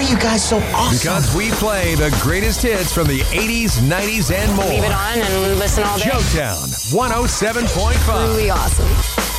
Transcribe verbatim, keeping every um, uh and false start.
you guys so awesome? Because we play the greatest hits from the eighties, nineties, and more. Leave it on and listen all day. Showtown one oh seven point five. Really awesome.